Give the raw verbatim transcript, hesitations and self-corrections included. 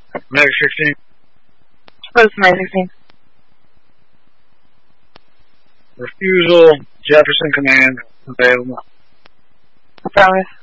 Medic sixteen. Post Medic sixteen. Refusal, Jefferson Command, available. Affirmative.